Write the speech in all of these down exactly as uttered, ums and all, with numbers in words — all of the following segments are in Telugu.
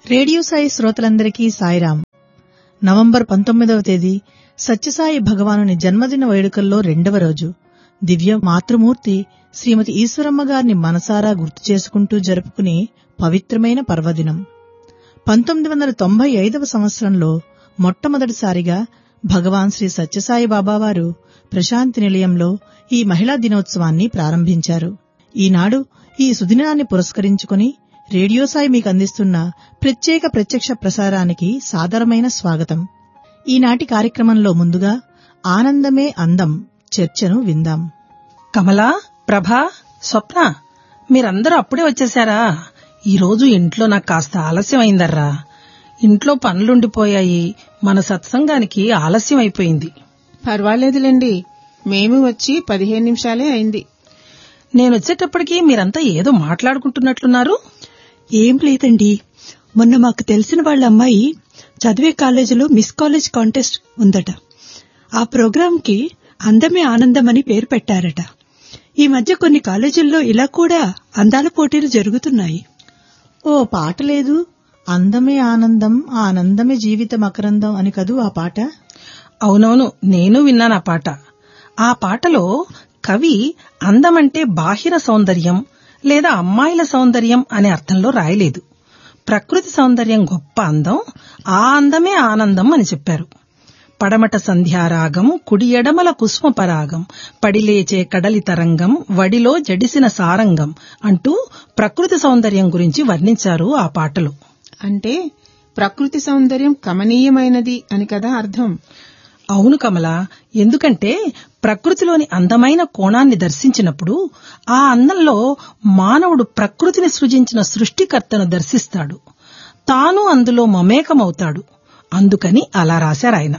రేడియో సాయి శ్రోతలందరికీ సాయిరాం. నవంబర్ పంతొమ్మిదవ తేదీ సత్యసాయి భగవానుని జన్మదిన వేడుకల్లో రెండవ రోజు. దివ్య మాతృమూర్తి శ్రీమతి ఈశ్వరమ్మ గారిని మనసారా గుర్తు చేసుకుంటూ జరుపుకునే పవిత్రమైన పర్వదినం. పంతొమ్మిది వందల తొంభై ఐదవ సంవత్సరంలో మొట్టమొదటిసారిగా భగవాన్ శ్రీ సత్యసాయి బాబావారు ప్రశాంతి నిలయంలో ఈ మహిళా దినోత్సవాన్ని ప్రారంభించారు. ఈనాడు ఈ సుదినాన్ని పురస్కరించుకుని రేడియో సాయి మీకు అందిస్తున్న ప్రత్యేక ప్రత్యక్ష ప్రసారానికి సాదరమైన స్వాగతం. ఈనాటి కార్యక్రమంలో ముందుగా ఆనందమే అందం చర్చను విందాం. కమలా, ప్రభా, స్వప్న, మీరందరూ అప్పుడే వచ్చేశారా? ఈరోజు ఇంట్లో నాకు కాస్త ఆలస్యం అయిందర్రా. ఇంట్లో పనులుండిపోయాయి. మన సత్సంగానికి ఆలస్యం అయిపోయింది. పర్వాలేదులేండి, మేము వచ్చి పదిహేను నిమిషాలే అయింది. నేనొచ్చేటప్పటికి మీరంతా ఏదో మాట్లాడుకుంటున్నట్లున్నారు. ఏం లేదండి, మొన్న మాకు తెలిసిన వాళ్ళ అమ్మాయి చదివే కాలేజీలో మిస్ కాలేజ్ కాంటెస్ట్ ఉందట. ఆ ప్రోగ్రాంకి అందమే ఆనందం అని పేరు పెట్టారట. ఈ మధ్య కొన్ని కాలేజీల్లో ఇలా కూడా అందాల పోటీలు జరుగుతున్నాయి. ఓ పాట లేదు, అందమే ఆనందం ఆనందమే జీవిత మకరందం అని కదూ ఆ పాట? అవునవును, నేను విన్నాను ఆ పాట. ఆ పాటలో కవి అందమంటే బాహిర సౌందర్యం లేదా అమ్మాయిల సౌందర్యం అనే అర్థంలో రాయలేదు. ప్రకృతి సౌందర్యం గొప్ప అందం, ఆ అందమే ఆనందం అని చెప్పారు. పడమట సంధ్యారాగం, కుడి ఎడమల కుసుమపరాగం, పడిలేచే కడలి తరంగం, వడిలో జడిసిన సారంగం అంటూ ప్రకృతి సౌందర్యం గురించి వర్ణించారు ఆ పాటలో. అంటే ప్రకృతి సౌందర్యం కమనీయమైనది అని కదా అర్థం? అవును కమలా, ఎందుకంటే ప్రకృతిలోని అందమైన కోణాన్ని దర్శించినప్పుడు ఆ అందంలో మానవుడు ప్రకృతిని సృజించిన సృష్టికర్తను దర్శిస్తాడు. తాను అందులో మమేకమవుతాడు. అందుకని అలా రాశారాయన.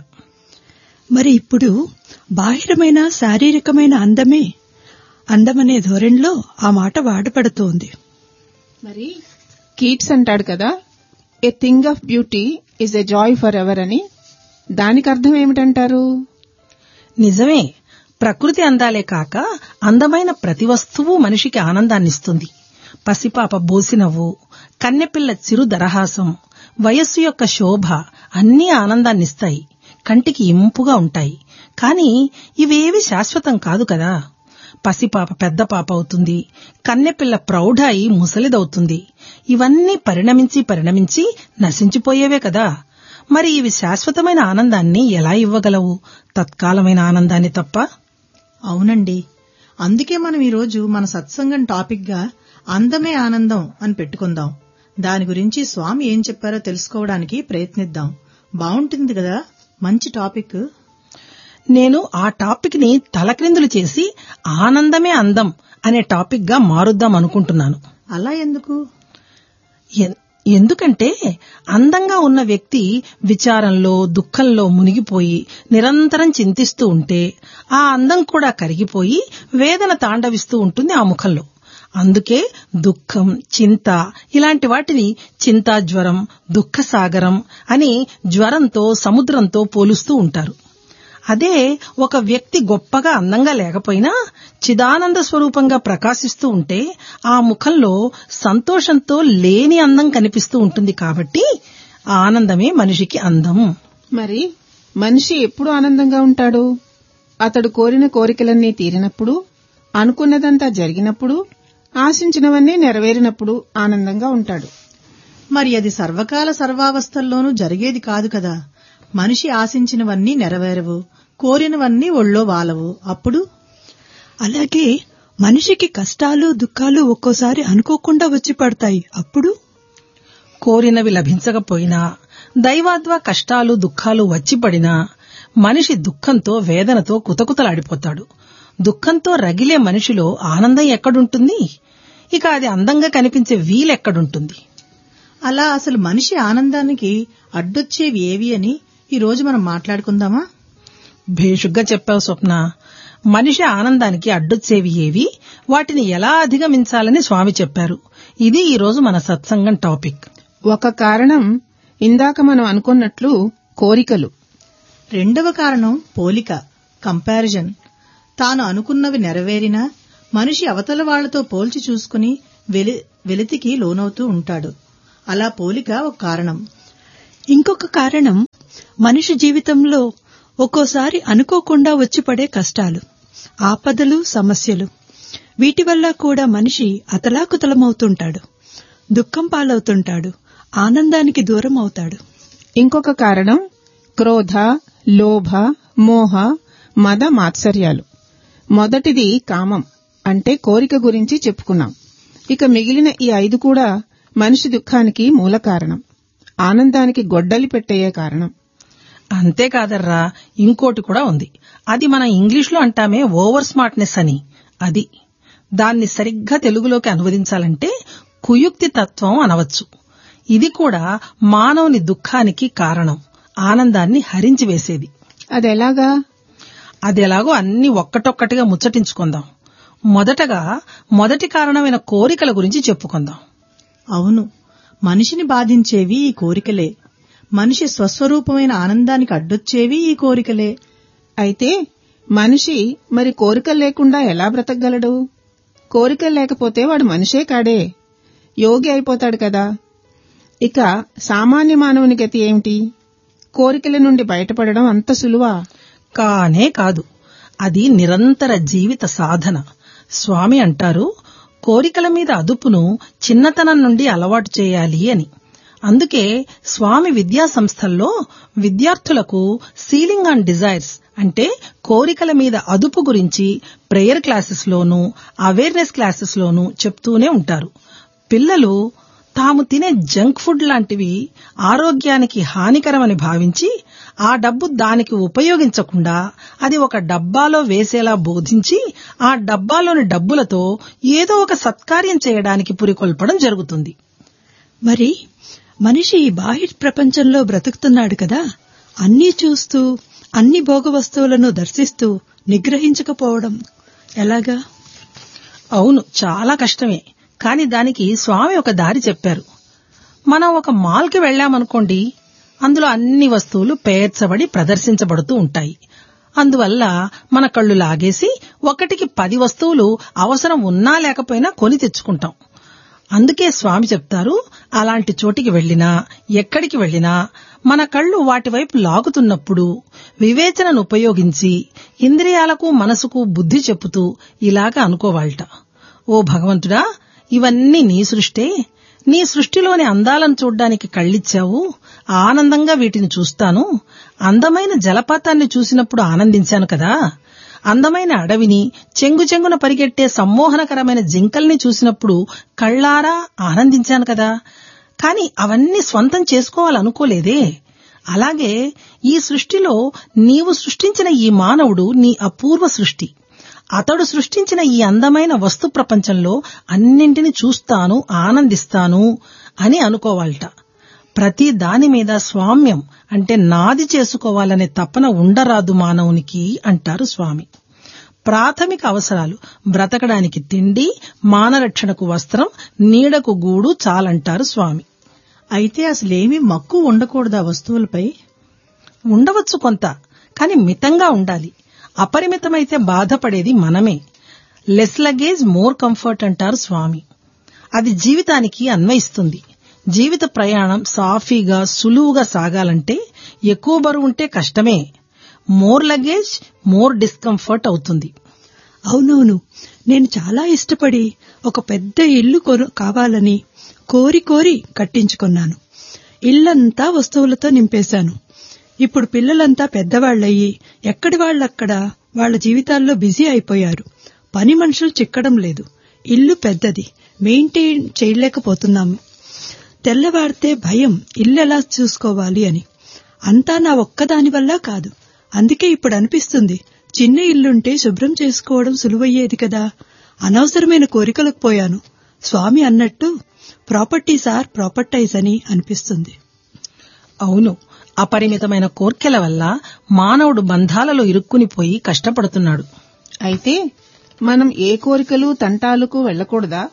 మరి ఇప్పుడు బాహిరమైన శారీరకమైన అందమే అందమనే ధోరణిలో ఆ మాట వాడపడుతోంది. మరి కీట్స్ అంటాడు కదా, a thing of beauty is a joy for ever అని. దానికి అర్థం ఏమిటంటారు? నిజమే, ప్రకృతి అందాలే కాక అందమైన ప్రతి వస్తువు మనిషికి ఆనందాన్నిస్తుంది. పసిపాప బోసినవ్వు, కన్నెపిల్ల చిరు దరహాసం, వయస్సు యొక్క శోభ అన్నీ ఆనందాన్నిస్తాయి, కంటికి ఇంపుగా ఉంటాయి. కాని ఇవేవి శాశ్వతం కాదు కదా. పసిపాప పెద్ద పాప అవుతుంది, కన్నెపిల్ల ప్రౌఢ అయి ముసలిదవుతుంది. ఇవన్నీ పరిణమించి పరిణమించి నశించిపోయేవే కదా. మరి ఇవి శాశ్వతమైన ఆనందాన్ని ఎలా ఇవ్వగలవు? తత్కాలమైన ఆనందాన్ని తప్ప. అవునండి, అందుకే మనం ఈరోజు మన సత్సంగం టాపిక్ గా అందమే ఆనందం అని పెట్టుకుందాం. దాని గురించి స్వామి ఏం చెప్పారో తెలుసుకోవడానికి ప్రయత్నిద్దాం. బావుంటుంది కదా మంచి టాపిక్. నేను ఆ టాపిక్ ని తలక్రిందులు చేసి ఆనందమే అందం అనే టాపిక్ గా మారుద్దాం అనుకుంటున్నాను. అలా ఎందుకు? ఎందుకంటే అందంగా ఉన్న వ్యక్తి విచారంలో దుఃఖంలో మునిగిపోయి నిరంతరం చింతిస్తూ ఉంటే ఆ అందం కూడా కరిగిపోయి వేదన తాండవిస్తూ ఉంటుంది ఆ ముఖంలో. అందుకే దుఃఖం, చింత ఇలాంటి వాటిని చింతాజ్వరం, దుఃఖసాగరం అని జ్వరంతో సముద్రంతో పోలుస్తూ ఉంటారు. అదే ఒక వ్యక్తి గొప్పగా అందంగా లేకపోయినా చిదానంద స్వరూపంగా ప్రకాశిస్తూ ఉంటే ఆ ముఖంలో సంతోషంతో లేని అందం కనిపిస్తూ ఉంటుంది. కాబట్టి ఆనందమే మనిషికి అందం. మరి మనిషి ఎప్పుడు ఆనందంగా ఉంటాడు? అతడు కోరిన కోరికలన్నీ తీరినప్పుడు, అనుకున్నదంతా జరిగినప్పుడు, ఆశించినవన్నీ నెరవేరినప్పుడు ఆనందంగా ఉంటాడు. మరి అది సర్వకాల సర్వావస్థల్లోనూ జరిగేది కాదు కదా. మనిషి ఆశించినవన్నీ నెరవేరవు, కోరినవన్నీ ఒళ్ళో వాలవు. అప్పుడు అలాగే మనిషికి కష్టాలు దుఃఖాలు ఒక్కోసారి అనుకోకుండా వచ్చి పడతాయి. అప్పుడు కోరినవి లభించకపోయినా, దైవాద్వా కష్టాలు దుఃఖాలు వచ్చి పడినా మనిషి దుఃఖంతో వేదనతో కుతకుతలాడిపోతాడు. దుఃఖంతో రగిలే మనిషిలో ఆనందం ఎక్కడుంటుంది? ఇక అది అందంగా కనిపించే వీలెక్కడుంటుంది? అలా అసలు మనిషి ఆనందానికి అడ్డొచ్చేవి ఏవి అని ఈరోజు మనం మాట్లాడుకుందామా? భేషుగ్గా చెప్పావు స్వప్న. మనిషి ఆనందానికి అడ్డొచ్చేవి ఏవి, వాటిని ఎలా అధిగమించాలని స్వామి చెప్పారు. ఇది ఈరోజు మన సత్సంగం టాపిక్. ఒక కారణం ఇందాక మనం అనుకున్నట్లు కోరికలు. రెండవ కారణం పోలిక, కంపారిజన్. తాను అనుకున్నవి నెరవేరినా మనిషి అవతల వాళ్లతో పోల్చి చూసుకుని వెలితికి లోనవుతూ ఉంటాడు. అలా పోలిక ఒక కారణం. ఇంకొక కారణం మనిషి జీవితంలో ఒక్కోసారి అనుకోకుండా వచ్చి పడే కష్టాలు, ఆపదలు, సమస్యలు. వీటి వల్ల కూడా మనిషి అతలాకుతలమవుతుంటాడు, దుఃఖం పాలవుతుంటాడు, ఆనందానికి దూరం అవుతాడు. ఇంకొక కారణం క్రోధ, లోభ, మోహ, మద, మాత్సర్యాలు. మొదటిది కామం అంటే కోరిక గురించి చెప్పుకున్నాం. ఇక మిగిలిన ఈ ఐదు కూడా మనిషి దుఃఖానికి మూల కారణం, ఆనందానికి గొడ్డలి పెట్టయ్యే కారణం. అంతేకాదర్రా, ఇంకోటి కూడా ఉంది. అది మన ఇంగ్లీష్లో అంటామే ఓవర్ స్మార్ట్నెస్ అని. అది దాన్ని సరిగ్గా తెలుగులోకి అనువదించాలంటే కుయుక్తి తత్వం అనవచ్చు. ఇది కూడా మానవుని దుఃఖానికి కారణం, ఆనందాన్ని హరించి వేసేది. అదెలాగా? అదెలాగో అన్ని ఒక్కటొక్కటిగా ముచ్చటించుకుందాం. మొదటగా మొదటి కారణమైన కోరికల గురించి చెప్పుకుందాం. అవును, మనిషిని బాధించేవి ఈ కోరికలే. మనిషి స్వస్వరూపమైన ఆనందానికి అడ్డొచ్చేవి ఈ కోరికలే. అయితే మనిషి మరి కోరికలు లేకుండా ఎలా బ్రతకగలడు? కోరికలు లేకపోతే వాడు మనిషే కాడే, యోగి అయిపోతాడు కదా. ఇక సామాన్య మానవుని గతి ఏమిటి? కోరికల నుండి బయటపడడం అంత సులువా? కానే కాదు. అది నిరంతర జీవిత సాధన. స్వామి అంటారు, కోరికల మీద అదుపును చిన్నతనం నుండి అలవాటు చేయాలి అని. అందుకే స్వామి విద్యా సంస్థల్లో విద్యార్థులకు సీలింగ్ ఆన్ డిజైర్స్ అంటే కోరికల మీద అదుపు గురించి ప్రేయర్ క్లాసెస్లోనూ అవేర్నెస్ క్లాసెస్లోనూ చెప్తూనే ఉంటారు. పిల్లలు తాము తినే జంక్ ఫుడ్ లాంటివి ఆరోగ్యానికి హానికరమని భావించి ఆ డబ్బు దానికి ఉపయోగించకుండా అది ఒక డబ్బాలో వేసేలా బోధించి ఆ డబ్బాలోని డబ్బులతో ఏదో ఒక సత్కార్యం చేయడానికి పురికొల్పడం జరుగుతుంది. మరి మనిషి ఈ బాహ్య ప్రపంచంలో బ్రతుకుతున్నాడు కదా, అన్నీ చూస్తూ అన్ని భోగ వస్తువులను దర్శిస్తూ నిగ్రహించకపోవడం ఎలాగా? అవును, చాలా కష్టమే. కాని దానికి స్వామి ఒక దారి చెప్పారు. మనం ఒక మాల్కి వెళ్లామనుకోండి, అందులో అన్ని వస్తువులు పేర్చబడి ప్రదర్శించబడుతూ ఉంటాయి. అందువల్ల మన కళ్ళు లాగేసి ఒకటికి పది వస్తువులు అవసరం ఉన్నా లేకపోయినా కొని తెచ్చుకుంటాం. అందుకే స్వామి చెప్తారు, అలాంటి చోటికి వెళ్లినా ఎక్కడికి వెళ్లినా మన కళ్ళు వాటి వైపు లాగుతున్నప్పుడు వివేచనను ఉపయోగించి ఇంద్రియాలకు మనసుకు బుద్ధి చెప్పుతూ ఇలాగ అనుకోవాలట, ఓ భగవంతుడా, ఇవన్నీ నీ సృష్టే. నీ సృష్టిలోని అందాలను చూడ్డానికి కళ్ళిచ్చావు, ఆనందంగా వీటిని చూస్తాను. అందమైన జలపాతాన్ని చూసినప్పుడు ఆనందించాను కదా, అందమైన అడవిని, చెంగు చెంగున పరిగెట్టే సమ్మోహనకరమైన జింకల్ని చూసినప్పుడు కళ్ళారా ఆనందించాను కదా. కాని అవన్నీ స్వంతం చేసుకోవాలనుకోలేదే. అలాగే ఈ సృష్టిలో నీవు సృష్టించిన ఈ మానవుడు నీ అపూర్వ సృష్టి. అతడు సృష్టించిన ఈ అందమైన వస్తు ప్రపంచంలో అన్నింటినీ చూస్తాను, ఆనందిస్తాను అని అనుకోవాలట. ప్రతి దాని మీద స్వామ్యం అంటే నాది చేసుకోవాలనే తపన ఉండరాదు మానవునికి అంటారు స్వామి. ప్రాథమిక అవసరాలు బ్రతకడానికి తిండి, మానరక్షణకు వస్త్రం, నీడకు గూడు చాలంటారు స్వామి. అయితే అసలేమీ మక్కువ ఉండకూడదా వస్తువులపై? ఉండవచ్చు కొంత, కాని మితంగా ఉండాలి. అపరిమితమైతే బాధపడేది మనమే. లెస్ లగేజ్ మోర్ కంఫర్ట్ అంటారు స్వామి. అది జీవితానికి అన్వయిస్తుంది. జీవిత ప్రయాణం సాఫీగా సులువుగా సాగాలంటే ఎక్కువ బరువుంటే కష్టమే. మోర్ లగేజ్ మోర్ డిస్కంఫర్ట్ అవుతుంది. అవునవును, నేను చాలా ఇష్టపడి ఒక పెద్ద ఇల్లు కావాలని కోరి కోరి కట్టించుకున్నాను. ఇల్లంతా వస్తువులతో నింపేశాను. ఇప్పుడు పిల్లలంతా పెద్దవాళ్లయ్యి ఎక్కడి వాళ్లక్కడ వాళ్ల జీవితాల్లో బిజీ అయిపోయారు. పని మనుషులు చిక్కడం లేదు. ఇల్లు పెద్దది, మెయింటైన్ చేయలేకపోతున్నాము. తెల్లవారితే భయం, ఇల్లెలా చూసుకోవాలి అని. అంతా నా ఒక్కదాని వల్ల కాదు. అందుకే ఇప్పుడు అనిపిస్తుంది, చిన్న ఇల్లుంటే శుభ్రం చేసుకోవడం సులువయ్యేది కదా. అనవసరమైన కోరికలకు పోయాను. స్వామి అన్నట్టు ప్రాపర్టీస్ ఆర్ ప్రాపర్టైజ్ అని అనిపిస్తుంది. అవును, అపరిమితమైన కోర్కెల వల్ల మానవుడు బంధాలలో ఇరుక్కునిపోయి కష్టపడుతున్నాడు. అయితే మనం ఏ కోరికలు తంటాలకు వెళ్లకూడదా?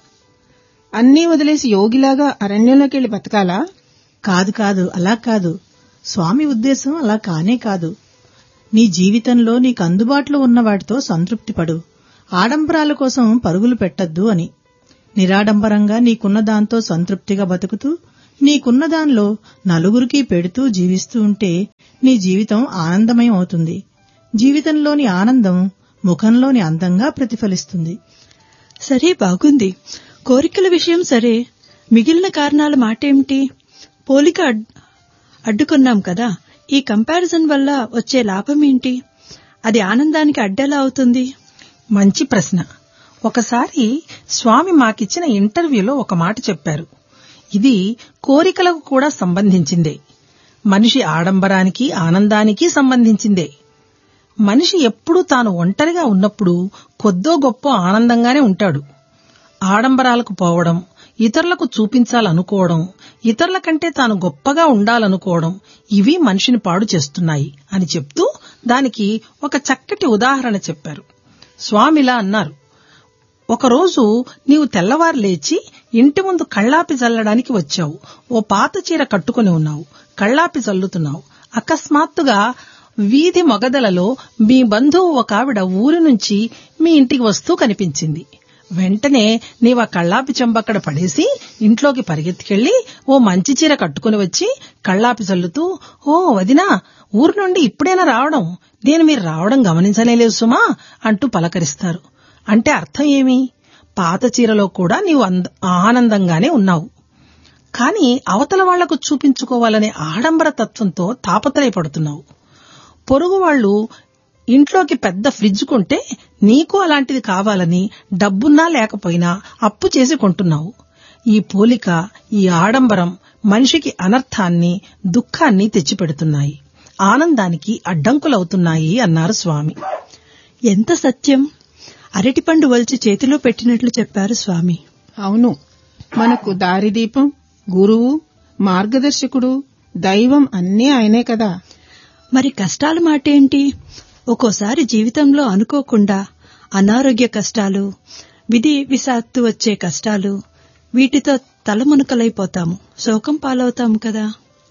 అన్నీ వదిలేసి యోగిలాగా అరణ్యంలోకి వెళ్లి బతకాలా? కాదు కాదు, అలా కాదు. స్వామి ఉద్దేశం అలా కానే కాదు. నీ జీవితంలో నీకు అందుబాటులో ఉన్న వాటితో సంతృప్తిపడు. ఆడంబరాల కోసం పరుగులు పెట్టద్దు అని. నిరాడంబరంగా నీకున్న దాంతో సంతృప్తిగా బతుకుతూ నీకున్న దానిలో నలుగురికి పెడుతూ జీవిస్తూ ఉంటే నీ జీవితం ఆనందమయం అవుతుంది. జీవితంలోని ఆనందం ముఖంలోని అందంగా ప్రతిఫలిస్తుంది. సరే, బాగుంది. కోరికల విషయం సరే, మిగిలిన కారణాల మాటేమిటి? పోలిక అడ్డుకున్నాం కదా, ఈ కంపారిజన్ వల్ల వచ్చే లాభం ఏంటి? అది ఆనందానికి అడ్డెలా అవుతుంది? మంచి ప్రశ్న. ఒకసారి స్వామి మాకిచ్చిన ఇంటర్వ్యూలో ఒక మాట చెప్పారు. ఇది కోరికలకు కూడా సంబంధించిందే. మనిషి ఆడంబరానికి ఆనందానికి సంబంధించిందే. మనిషి ఎప్పుడూ తాను ఒంటరిగా ఉన్నప్పుడు కొద్దో గొప్ప ఆనందంగానే ఉంటాడు. ఆడంబరాలకు పోవడం, ఇతరులకు చూపించాలనుకోవడం, ఇతరుల కంటే తాను గొప్పగా ఉండాలనుకోవడం, ఇవి మనిషిని పాడు చేస్తున్నాయి అని చెప్తూ దానికి ఒక చక్కటి ఉదాహరణ చెప్పారు. స్వామిలా అన్నారు, ఒకరోజు నీవు తెల్లవారు లేచి ఇంటి ముందు కళ్ళాపి చల్లడానికి వచ్చావు. ఓ పాత చీర కట్టుకుని ఉన్నావు, కళ్ళాపి చల్లుతున్నావు. అకస్మాత్తుగా వీధి మొగదలలో మీ బంధువు ఒక ఆవిడ ఊరి నుంచి మీ ఇంటికి వస్తూ కనిపించింది. వెంటనే నీవు ఆ కళ్ళాపి చెంబక్కడ పడేసి ఇంట్లోకి పరిగెత్తుకెళ్లి ఓ మంచి చీర కట్టుకుని వచ్చి కళ్ళాపి చల్లుతూ, ఓ వదినా, ఊరు నుండి ఇప్పుడైనా రావడం, నేను మీరు రావడం గమనించలేదు సుమా అంటూ పలకరిస్తారు. అంటే అర్థం ఏమి? పాత చీరలో కూడా నీవు ఆనందంగానే ఉన్నావు, కాని అవతల వాళ్లకు చూపించుకోవాలనే ఆడంబర తత్వంతో తాపత్రయపడుతున్నావు. పొరుగు వాళ్లు ఇంట్లోకి పెద్ద ఫ్రిడ్జ్ కొంటే నీకు అలాంటిది కావాలని డబ్బున్నా లేకపోయినా అప్పు చేసి కొంటున్నావు. ఈ పోలిక, ఈ ఆడంబరం మనిషికి అనర్థాన్ని, దుఃఖాన్ని తెచ్చిపెడుతున్నాయి, ఆనందానికి అడ్డంకులవుతున్నాయి అన్నారు స్వామి. ఎంత సత్యం! అరటిపండు వల్చి చేతిలో పెట్టినట్లు చెప్పారు స్వామి. అవును, మనకు దారిదీపం, గురువు, మార్గదర్శకుడు, దైవం అన్నీ ఆయనే కదా. మరి కష్టాల మాటేంటి? ఒక్కోసారి జీవితంలో అనుకోకుండా అనారోగ్య కష్టాలు, విధి విషాత్తు వచ్చే కష్టాలు, వీటితో తలమునకలైపోతాము, శోకం పాలవుతాము కదా.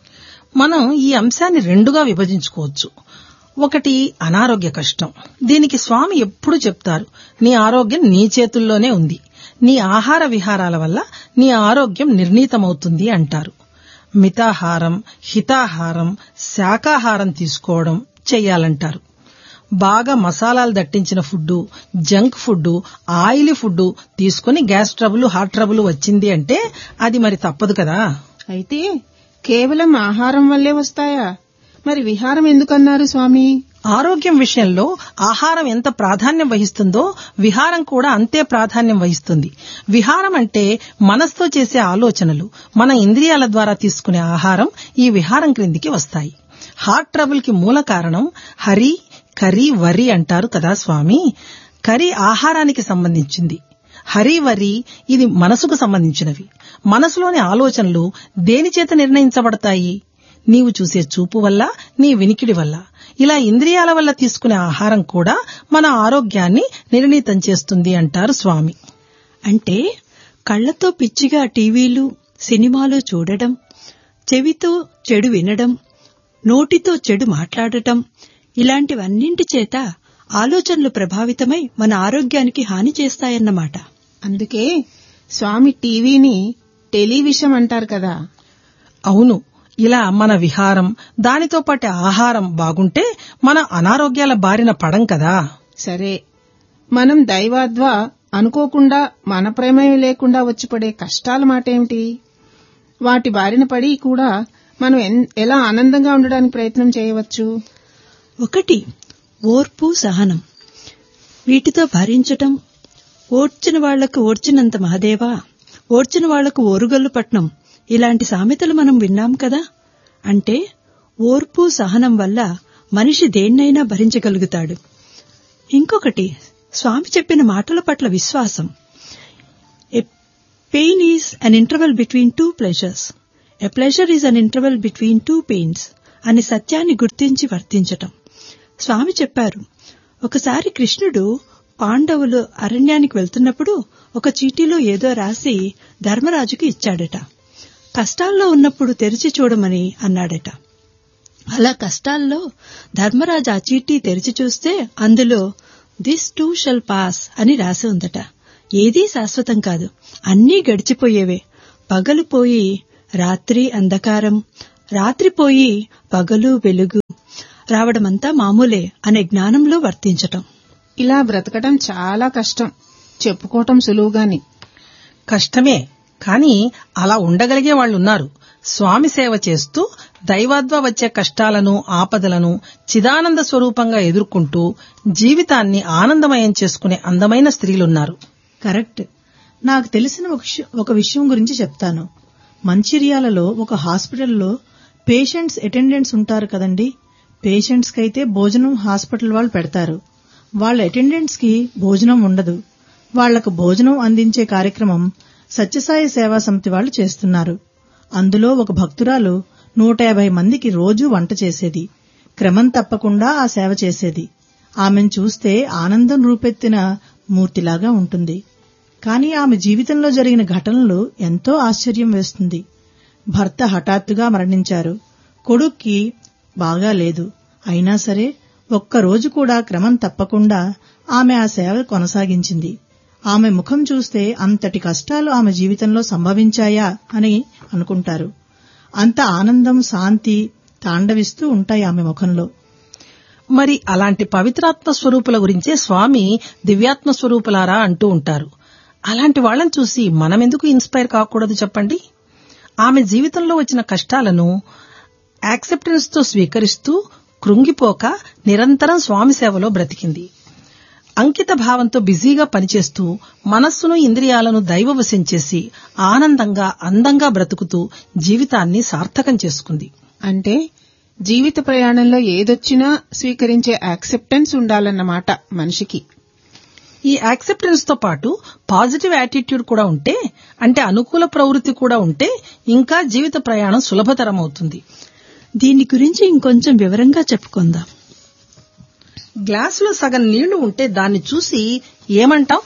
మనం ఈ అంశాన్ని రెండుగా విభజించుకోవచ్చు. ఒకటి అనారోగ్య కష్టం. దీనికి స్వామి ఎప్పుడూ చెప్తారు, నీ ఆరోగ్యం నీ చేతుల్లోనే ఉంది, నీ ఆహార విహారాల వల్ల నీ ఆరోగ్యం నిర్ణీతమవుతుంది అంటారు. మితాహారం, హితాహారం, శాకాహారం తీసుకోవడం చెయ్యాలంటారు. బాగా మసాలాలు దట్టించిన food, junk food, oily food తీసుకుని గ్యాస్ ట్రబుల్, హార్ట్ ట్రబుల్ వచ్చింది అంటే అది మరి తప్పదు కదా. అయితే కేవలం ఆహారం వల్లే వస్తాయా? మరి విహారం ఎందుకన్నారు స్వామి? ఆరోగ్యం విషయంలో ఆహారం ఎంత ప్రాధాన్యం వహిస్తుందో విహారం కూడా అంతే ప్రాధాన్యం వహిస్తుంది. విహారం అంటే మనస్తో చేసే ఆలోచనలు, మన ఇంద్రియాల ద్వారా తీసుకునే ఆహారం ఈ విహారం క్రిందికి వస్తాయి. హార్ట్ ట్రబుల్ కి మూల కారణం హరి, కరి, వరి అంటారు కదా స్వామి. కరి ఆహారానికి సంబంధించింది, హరి, వరి ఇది మనసుకు సంబంధించినవి. మనసులోని ఆలోచనలు దేని చేత నిర్ణయించబడతాయి? నీవు చూసే చూపు వల్ల, నీ వినికిడి వల్ల. ఇలా ఇంద్రియాల వల్ల తీసుకునే ఆహారం కూడా మన ఆరోగ్యాన్ని నిర్ణీతం చేస్తుంది అంటారు స్వామి. అంటే కళ్లతో పిచ్చిగా టీవీలు, సినిమాలు చూడడం, చెవితో చెడు వినడం, నోటితో చెడు మాట్లాడటం, ఇలాంటివన్నింటి చేత ఆలోచనలు ప్రభావితమై మన ఆరోగ్యానికి హాని చేస్తాయన్నమాట. అందుకే స్వామి టీవీని టెలివిషన్ అంటారు కదా. అవును, ఇలా మన విహారం, దానితో పాటు ఆహారం బాగుంటే మన అనారోగ్యాల బారిన పడం కదా. సరే, మనం దైవాద్వా అనుకోకుండా మన ప్రమేయం లేకుండా వచ్చిపడే కష్టాల మాటేమిటి? వాటి బారిన పడి కూడా మనం ఎలా ఆనందంగా ఉండడానికి ప్రయత్నం చేయవచ్చు? ఒకటి, ఓర్పు, సహనం. వీటితో భరించటం. ఓడ్చిన వాళ్లకు ఓడ్చినంత మహదేవా, ఓడ్చిన వాళ్లకు ఓరుగల్లు పట్నం, ఇలాంటి సామెతలు మనం విన్నాం కదా. అంటే ఓర్పు, సహనం వల్ల మనిషి దేన్నైనా భరించగలుగుతాడు. ఇంకొకటి, స్వామి చెప్పిన మాటల పట్ల విశ్వాసం. A pain is an interval between two pleasures, a pleasure is an interval between two pains అనే సత్యాన్ని గుర్తించి వర్తించటం. స్వామి చెప్పారు, ఒకసారి కృష్ణుడు పాండవులు అరణ్యానికి వెళ్తున్నప్పుడు ఒక చీటీలో ఏదో రాసి ధర్మరాజుకి ఇచ్చాడట. కష్టాల్లో ఉన్నప్పుడు తెరిచి చూడమని అన్నాడట. అలా కష్టాల్లో ధర్మరాజు ఆ చీటీ తెరిచి చూస్తే అందులో దిస్ టూ షల్ పాస్ అని రాసి ఉందట. ఏదీ శాశ్వతం కాదు, అన్నీ గడిచిపోయేవే. పగలు పోయి రాత్రి అంధకారం, రాత్రిపోయి పగలు వెలుగు రావడమంతా మామూలే అనే జ్ఞానంలో వర్తించటం. ఇలా బ్రతకడం చాలా కష్టం, చెప్పుకోవటం సులువుగాని. కష్టమే, కానీ అలా ఉండగలిగే వాళ్ళున్నారు. స్వామి సేవ చేస్తూ దైవాద్వా వచ్చే కష్టాలను, ఆపదలను చిదానంద స్వరూపంగా ఎదుర్కొంటూ జీవితాన్ని ఆనందమయం చేసుకునే అందమైన స్త్రీలున్నారు. కరెక్ట్. నాకు తెలిసిన ఒక విషయం గురించి చెప్తాను. మంచిర్యాలలో ఒక హాస్పిటల్లో పేషెంట్స్ అటెండెంట్స్ ఉంటారు కదండి. పేషెంట్స్ కైతే భోజనం హాస్పిటల్ వాళ్ళు పెడతారు. వాళ్ళ అటెండెంట్స్ కి భోజనం ఉండదు. వాళ్లకు భోజనం అందించే కార్యక్రమం సత్యసాయి సేవా సమితి వాళ్ళు చేస్తున్నారు. అందులో ఒక భక్తురాలు నూట యాభై మందికి రోజూ వంట చేసేది. క్రమం తప్పకుండా ఆ సేవ చేసేది. ఆమెను చూస్తే ఆనందం రూపెత్తిన మూర్తిలాగా ఉంటుంది. కానీ ఆమె జీవితంలో జరిగిన ఘటనలు ఎంతో ఆశ్చర్యం వేస్తుంది. భర్త హఠాత్తుగా మరణించారు. కొడుక్కి బాగా లేదు. అయినా సరే ఒక్కరోజు కూడా క్రమం తప్పకుండా ఆమె ఆ సేవ కొనసాగించింది. ఆమె ముఖం చూస్తే అంతటి కష్టాలు ఆమె జీవితంలో సంభవించాయా అని అనుకుంటారు. అంత ఆనందం, శాంతి తాండవిస్తూ ఉంటాయి ఆమె ముఖంలో. మరి అలాంటి పవిత్రాత్మ స్వరూపుల గురించే స్వామి దివ్యాత్మ స్వరూపులారా అంటూ ఉంటారు. అలాంటి వాళ్లను చూసి మనమెందుకు ఇన్స్పైర్ కాకూడదు చెప్పండి. ఆమె జీవితంలో వచ్చిన కష్టాలను యాక్సెప్టెన్స్ తో స్వీకరిస్తూ కృంగిపోక నిరంతరం స్వామి సేవలో బ్రతికింది. అంకిత భావంతో బిజీగా పనిచేస్తూ మనస్సును, ఇంద్రియాలను దైవవశం చేసి ఆనందంగా, అందంగా బ్రతుకుతూ జీవితాన్ని సార్థకం చేసుకుంది. అంటే జీవిత ప్రయాణంలో ఏదొచ్చినా స్వీకరించే యాక్సెప్టెన్స్ ఉండాలన్నమాట మనిషికి. ఈ యాక్సెప్టెన్స్ తో పాటు పాజిటివ్ యాటిట్యూడ్ కూడా ఉంటే, అంటే అనుకూల ప్రవృత్తి కూడా ఉంటే ఇంకా జీవిత ప్రయాణం సులభతరం అవుతుంది. దీని గురించి ఇంకొంచెం వివరంగా చెప్పుకుందాం. గ్లాసులో సగం నీళ్లు ఉంటే దాన్ని చూసి ఏమంటాం?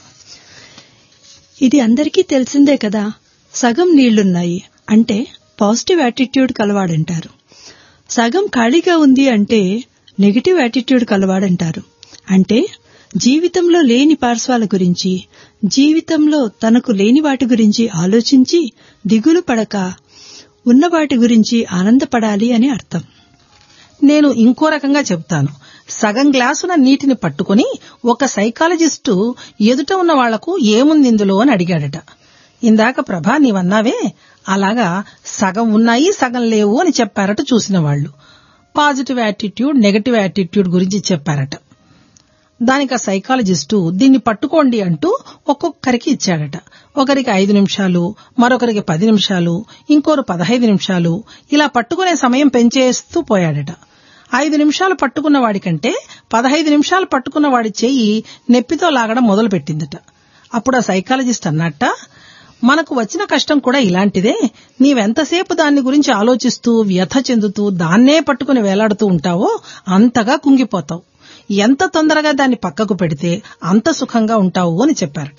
ఇది అందరికీ తెలిసిందే కదా. సగం నీళ్లున్నాయి అంటే పాజిటివ్ యాటిట్యూడ్ కలవాడంటారు. సగం ఖాళీగా ఉంది అంటే నెగటివ్ యాటిట్యూడ్ కలవాడంటారు. అంటే జీవితంలో లేని పార్శ్వాల గురించి, జీవితంలో తనకు లేని వాటి గురించి ఆలోచించి దిగులు పడక ఉన్న వాటి గురించి ఆనందపడాలి అని అర్థం. నేను ఇంకో రకంగా చెప్తాను. సగం గ్లాసున నీటిని పట్టుకుని ఒక సైకాలజిస్టు ఎదుట ఉన్న వాళ్లకు ఏముంది ఇందులో అని అడిగాడట. ఇందాక ప్రభా నీవన్నావే, అలాగా సగం ఉన్నాయి సగం లేవు అని చెప్పారట చూసిన వాళ్లు. పాజిటివ్ యాటిట్యూడ్, నెగటివ్ యాటిట్యూడ్ గురించి చెప్పారట. దానికి ఆ సైకాలజిస్టు దీన్ని పట్టుకోండి అంటూ ఒక్కొక్కరికి ఇచ్చాడట. ఒకరికి ఐదు నిమిషాలు, మరొకరికి పది నిమిషాలు, ఇంకోరు పదహైదు నిమిషాలు, ఇలా పట్టుకునే సమయం పెంచేస్తూ పోయాడట. ఐదు నిమిషాలు పట్టుకున్న వాడికంటే పదహైదు నిమిషాలు పట్టుకున్న వాడి చెయ్యి నెప్పితో లాగడం మొదలుపెట్టిందట. అప్పుడు ఆ సైకాలజిస్ట్ అన్నట్ట, మనకు వచ్చిన కష్టం కూడా ఇలాంటిదే. నీవెంతసేపు దాన్ని గురించి ఆలోచిస్తూ వ్యథ చెందుతూ దాన్నే పట్టుకుని వేలాడుతూ ఉంటావో అంతగా కుంగిపోతావు. ఎంత తొందరగా దాన్ని పక్కకు పెడితే అంత సుఖంగా ఉంటావు అని చెప్పారట.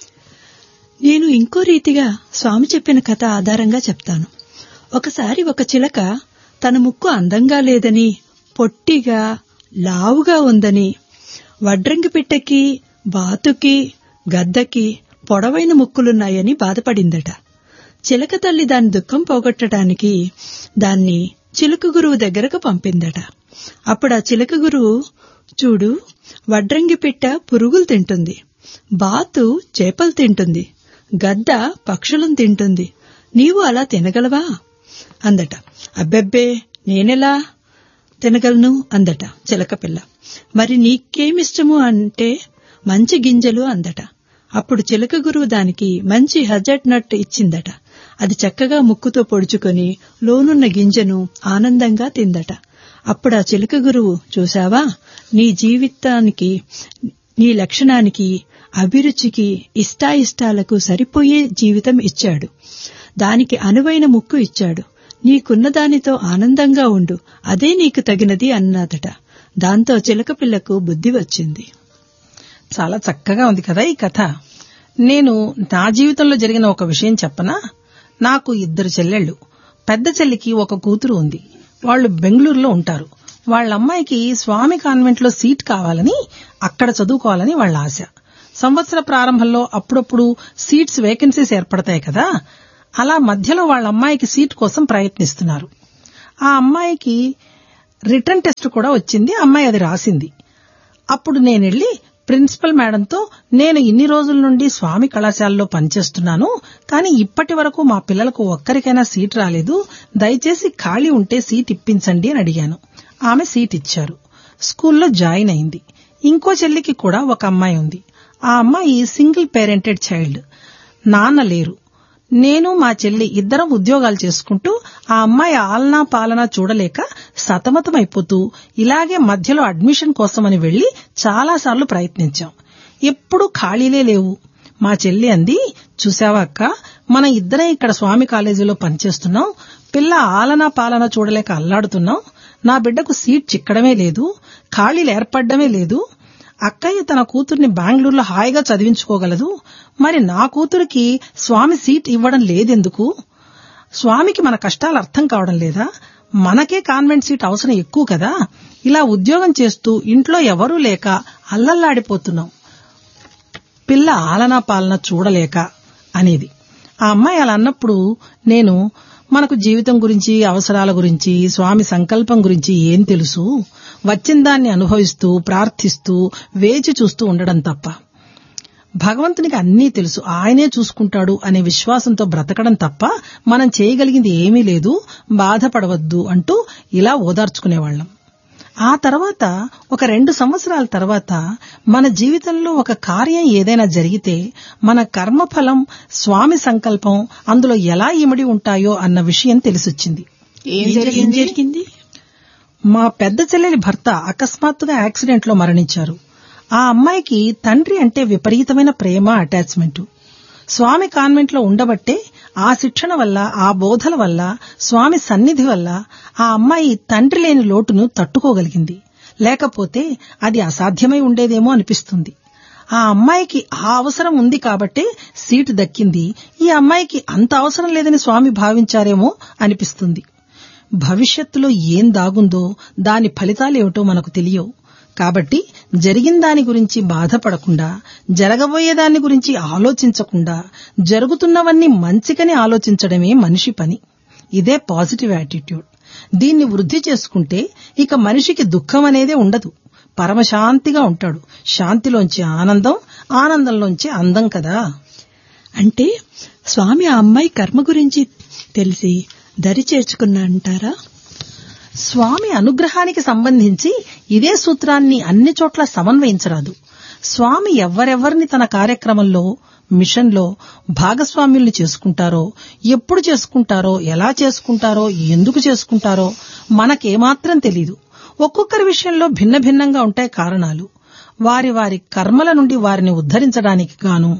నేను ఇంకో రీతిగా స్వామి చెప్పిన కథ ఆధారంగా చెప్తాను. ఒకసారి ఒక చిలక తన ముక్కు అందంగా లేదని, పొట్టిగా లావుగా ఉందని, వడ్రంగి పిట్టకి, బాతుకి, గద్దకి పొడవైన ముక్కులున్నాయని బాధపడిందట. చిలక తల్లి దాని దుఃఖం పోగొట్టడానికి దాన్ని చిలుక గురువు దగ్గరకు పంపిందట. అప్పుడు ఆ చిలక గురువు, చూడు, వడ్రంగి పిట్ట పురుగులు తింటుంది, బాతు చేపలు తింటుంది, గద్ద పక్షులను తింటుంది, నీవు అలా తినగలవా అందట. అబ్బెబ్బే, నేనెలా తినగలను అందట చిలక పిల్ల. మరి నీకేమిష్టము అంటే మంచి గింజలు అందట. అప్పుడు చిలక గురువు దానికి మంచి హజట్ నట్ ఇచ్చిందట. అది చక్కగా ముక్కుతో పొడుచుకొని లోనున్న గింజను ఆనందంగా తిందట. అప్పుడు ఆ చిలక గురువు, చూశావా, నీ జీవితానికి, నీ లక్షణానికి, అభిరుచికి, ఇష్టాయిష్టాలకు సరిపోయే జీవితం ఇచ్చాడు. దానికి అనువైన ముక్కు ఇచ్చాడు. నీకున్న దానితో ఆనందంగా ఉండు, అదే నీకు తగినది అన్నదట. దాంతో చిలక పిల్లకు బుద్ధి వచ్చింది. చాలా చక్కగా ఉంది కదా ఈ కథ. నేను నా జీవితంలో జరిగిన ఒక విషయం చెప్పనా? నాకు ఇద్దరు చెల్లెళ్ళు. పెద్ద చెల్లికి ఒక కూతురు ఉంది. వాళ్లు బెంగళూరులో ఉంటారు. వాళ్ళ అమ్మాయికి స్వామి కాన్వెంట్ లో సీట్ కావాలని, అక్కడ చదువుకోవాలని వాళ్ళ ఆశ. సంవత్సర ప్రారంభంలో అప్పుడప్పుడు సీట్స్ వేకెన్సీస్ ఏర్పడతాయి కదా, అలా మధ్యలో వాళ్ళ అమ్మాయికి సీట్ కోసం ప్రయత్నిస్తున్నారు. ఆ అమ్మాయికి రిటర్న్ టెస్ట్ కూడా వచ్చింది. అమ్మాయి అది రాసింది. అప్పుడు నేనెళ్లి ప్రిన్సిపల్ మేడంతో, నేను ఇన్ని రోజుల నుండి స్వామి కళాశాలలో పనిచేస్తున్నాను, కానీ ఇప్పటి వరకు మా పిల్లలకు ఒక్కరికైనా సీట్ రాలేదు, దయచేసి ఖాళీ ఉంటే సీట్ ఇప్పించండి అని అడిగాను. ఆమె సీట్ ఇచ్చారు. స్కూల్లో జాయిన్ అయింది. ఇంకో చెల్లికి కూడా ఒక అమ్మాయి ఉంది. ఆ అమ్మాయి సింగిల్ పేరెంటెడ్ చైల్డ్, నాన్న లేరు. నేను మా చెల్లి ఇద్దరం ఉద్యోగాలు చేసుకుంటూ ఆ అమ్మాయి ఆలనా పాలనా చూడలేక సతమతమైపోతూ ఇలాగే మధ్యలో అడ్మిషన్ కోసమని వెళ్లి చాలాసార్లు ప్రయత్నించాం. ఎప్పుడూ ఖాళీలే లేవు. మా చెల్లి అంది, చూసావా అక్క, మన ఇద్దరం ఇక్కడ స్వామి కాలేజీలో పనిచేస్తున్నాం, పిల్ల ఆలనా పాలనా చూడలేక అల్లాడుతున్నాం, నా బిడ్డకు సీట్ చిక్కడమే లేదు, ఖాళీలు ఏర్పడ్డమే లేదు. అక్కయ్య తన కూతుర్ని బెంగళూరులో హాయిగా చదివించుకోగలదు, మరి నా కూతురికి స్వామి సీట్ ఇవ్వడం లేదెందుకు? స్వామికి మన కష్టాలు అర్థం కావడం లేదా? మనకే కాన్వెంట్ సీట్ అవసరం ఎక్కువ కదా. ఇలా ఉద్యోగం చేస్తూ ఇంట్లో ఎవరూ లేక అల్లల్లాడిపోతున్నాం, పిల్ల ఆలనా పాలన చూడలేక అనేది. ఆ అమ్మాయి అలా అన్నప్పుడు నేను, మనకు జీవితం గురించి, అవసరాల గురించి, స్వామి సంకల్పం గురించి ఏం తెలుసు? వచ్చిన దాన్ని అనుభవిస్తూ, ప్రార్థిస్తూ, వేచి చూస్తూ ఉండడం తప్ప. భగవంతునికి అన్నీ తెలుసు, ఆయనే చూసుకుంటాడు అనే విశ్వాసంతో బ్రతకడం తప్ప మనం చేయగలిగింది ఏమీ లేదు, బాధపడవద్దు అంటూ ఇలా ఓదార్చుకునేవాళ్లం. ఆ తర్వాత ఒక రెండు సంవత్సరాల తర్వాత మన జీవితంలో ఒక కార్యం ఏదైనా జరిగితే మన కర్మఫలం, స్వామి సంకల్పం అందులో ఎలా ఇమిడి ఉంటాయో అన్న విషయం తెలిసొచ్చింది. ఏం జరిగింది? మా పెద్ద చెల్లెలి భర్త అకస్మాత్తుగా యాక్సిడెంట్ లో మరణించారు. ఆ అమ్మాయికి తండ్రి అంటే విపరీతమైన ప్రేమ, అటాచ్మెంట్. స్వామి కాన్వెంట్ లో ఉండబట్టే ఆ శిక్షణ వల్ల, ఆ బోధల వల్ల, స్వామి సన్నిధి వల్ల ఆ అమ్మాయి తండ్రి లేని లోటును తట్టుకోగలిగింది. లేకపోతే అది అసాధ్యమై ఉండేదేమో అనిపిస్తుంది. ఆ అమ్మాయికి ఆ అవసరం ఉంది కాబట్టే సీటు దక్కింది. ఈ అమ్మాయికి అంత అవసరం లేదని స్వామి భావించారేమో అనిపిస్తుంది. భవిష్యత్తులో ఏం దాగుందో, దాని ఫలితాలేమిటో మనకు తెలియవు. కాబట్టి జరిగిన దాని గురించి బాధపడకుండా, జరగబోయేదాన్ని గురించి ఆలోచించకుండా, జరుగుతున్నవన్నీ మంచికని ఆలోచించడమే మనిషి పని. ఇదే పాజిటివ్ యాటిట్యూడ్. దీన్ని వృద్ధి చేసుకుంటే ఇక మనిషికి దుఃఖం అనేదే ఉండదు. పరమశాంతిగా ఉంటాడు. శాంతిలోంచి ఆనందం, ఆనందంలోంచి అందం కదా. అంటే స్వామి ఆ అమ్మాయి కర్మ గురించి తెలిసి దరి చేర్చుకున్నా అంటారా? స్వామి అనుగ్రహానికి సంబంధించి ఇదే సూత్రాన్ని అన్ని చోట్ల సమన్వయించరాదు. స్వామి ఎవరెవరిని తన కార్యక్రమంలో, మిషన్లో భాగస్వామ్యుల్ని చేసుకుంటారో, ఎప్పుడు చేసుకుంటారో, ఎలా చేసుకుంటారో, ఎందుకు చేసుకుంటారో మనకేమాత్రం తెలీదు. ఒక్కొక్కరి విషయంలో భిన్న భిన్నంగా ఉంటాయి కారణాలు. వారి వారి కర్మల నుండి వారిని ఉద్ధరించడానికి గాను,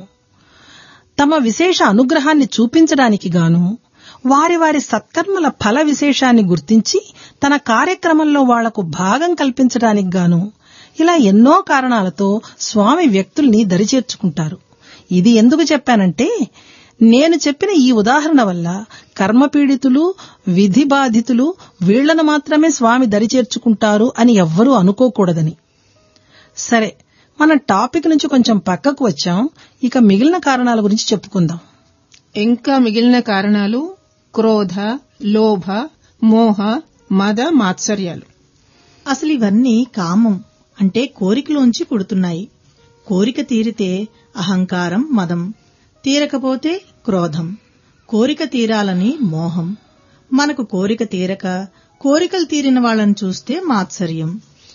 తమ విశేష అనుగ్రహాన్ని చూపించడానికి గాను, వారి వారి సత్కర్మల ఫల విశేషాన్ని గుర్తించి తన కార్యక్రమంలో వాళ్లకు భాగం కల్పించడానికి గాను, ఇలా ఎన్నో కారణాలతో స్వామి వ్యక్తుల్ని దరిచేర్చుకుంటారు. ఇది ఎందుకు చెప్పానంటే, నేను చెప్పిన ఈ ఉదాహరణ వల్ల కర్మపీడితులు, విధి బాధితులు వీళ్లను మాత్రమే స్వామి దరిచేర్చుకుంటారు అని ఎవ్వరూ అనుకోకూడదని. సరే, మన టాపిక్ నుంచి కొంచెం పక్కకు వచ్చాం. ఇక మిగిలిన కారణాల గురించి చెప్పుకుందాం. ఇంకా మిగిలిన కారణాలు క్రోధ, లోభ, మోహ, మద, మాత్సర్యాలు. అసలు ఇవన్నీ కామం అంటే కోరికలోంచి పుడుతున్నాయి. కోరిక తీరితే అహంకారం, మదం, తీరకపోతే క్రోధం, కోరిక తీరాలని మోహం, మనకు కోరిక తీరక కోరికలు తీరిన వాళ్ళని చూస్తే మాత్సర్యం.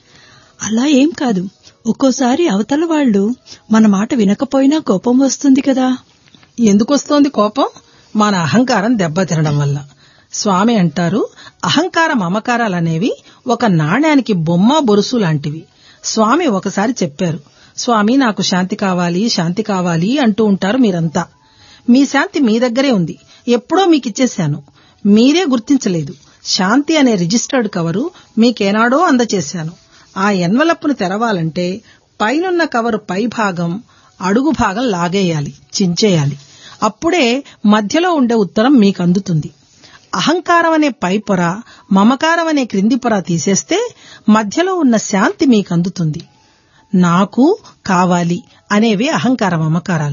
అలా ఏం కాదు, ఒక్కోసారి అవతల వాళ్ళు మన మాట వినకపోయినా కోపం వస్తుంది కదా. ఎందుకొస్తోంది కోపం? మన అహంకారం దెబ్బతినడం వల్ల. స్వామి అంటారు, అహంకార మమకారాలనేవి ఒక నాణ్యానికి బొమ్మ బొరుసు లాంటివి. స్వామి ఒకసారి చెప్పారు, స్వామి నాకు శాంతి కావాలి, శాంతి కావాలి అంటూ ఉంటారు మీరంతా. మీ శాంతి మీ దగ్గరే ఉంది, ఎప్పుడో మీకిచ్చేశాను, మీరే గుర్తించలేదు. శాంతి అనే రిజిస్టర్డ్ కవరు మీకేనాడో అందచేశాను. ఆ ఎన్వలప్ను తెరవాలంటే పైనున్న కవరు పై భాగం, అడుగు భాగం లాగేయాలి, చించేయాలి. అప్పుడే మధ్యలో ఉండే ఉత్తరం మీకు అందుతుంది. అహంకారం అనే పై పొర, మమకారం అనే క్రింది పొర తీసేస్తే మధ్యలో ఉన్న శాంతి మీకు అందుతుంది. నాకు కావాలి అనేవే అహంకార మమకారాలు.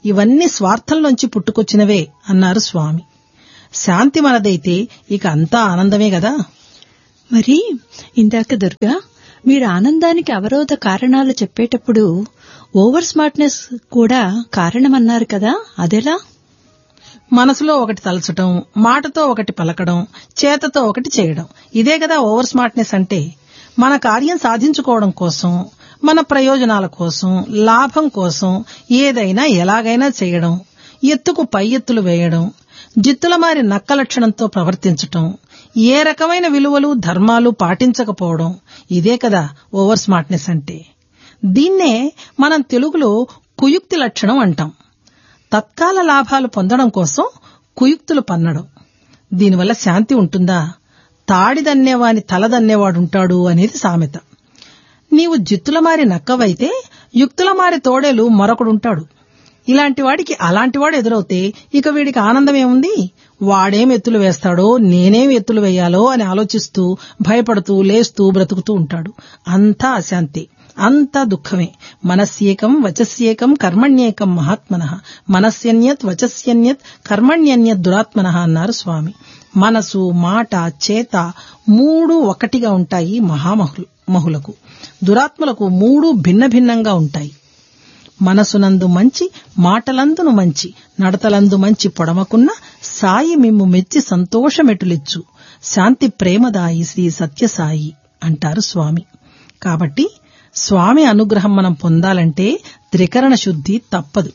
ఇవన్నీ స్వార్థంలోంచి పుట్టుకొచ్చినవే అన్నారు స్వామి. శాంతి మనదైతే ఇక అంతా ఆనందమే గదా. మరి ఇందాక దుర్గా మీరు ఆనందానికి అవరోధ కారణాలు చెప్పేటప్పుడు ఓవర్ స్మార్ట్నెస్ కూడా కారణమన్నారు కదా, అదెలా? మనసులో ఒకటి తలచటం, మాటతో ఒకటి పలకడం, చేతతో ఒకటి చేయడం, ఇదే కదా ఓవర్ స్మార్ట్నెస్ అంటే. మన కార్యం సాధించుకోవడం కోసం, మన ప్రయోజనాల కోసం, లాభం కోసం ఏదైనా ఎలాగైనా చేయడం, ఎత్తుకు పై ఎత్తులు వేయడం, జిత్తుల మారి నక్క లక్షణంతో ప్రవర్తించటం, ఏ రకమైన విలువలు ధర్మాలు పాటించకపోవడం, ఇదే కదా ఓవర్ స్మార్ట్నెస్ అంటే. దీన్నే మనం తెలుగులో కుయుక్తి లక్షణం అంటాం. తత్కాల లాభాలు పొందడం కోసం కుయుక్తులు పన్నడం. దీనివల్ల శాంతి ఉంటుందా? తాడిదన్నేవాని తలదన్నేవాడుంటాడు అనేది సామెత. నీవు జిత్తుల మారి నక్కవైతే యుక్తుల మారి తోడేలు మరొకడుంటాడు. ఇలాంటి వాడికి అలాంటివాడు ఎదురవుతే ఇక వీడికి ఆనందమేముంది? వాడేం ఎత్తులు వేస్తాడో, నేనేం ఎత్తులు వేయాలో అని ఆలోచిస్తూ భయపడుతూ లేస్తూ బ్రతుకుతూ ఉంటాడు. అంతా అశాంతి, అంతా దుఃఖమే. మనస్యేకం వచస్యేకం కర్మణ్యేకం మహాత్మనః, మనస్యన్యత్ వచస్యన్యత్ కర్మణ్యన్యత్ దురాత్మనః అన్నారు స్వామి. మనసు, మాట, చేత మూడు ఒకటిగా ఉంటాయి మహామహులు మహులకు. దురాత్మలకు మూడు భిన్న భిన్నంగా ఉంటాయి. మనసునందు మంచి, మాటలందును మంచి, నడతలందు మంచి పొడమకున్న సాయి మిమ్ము మెచ్చి సంతోషమెటులిచ్చు, శాంతి ప్రేమదాయి శ్రీ సత్యసాయి అంటారు స్వామి. కాబట్టి స్వామి అనుగ్రహం మనం పొందాలంటే త్రికరణ శుద్ధి తప్పదు.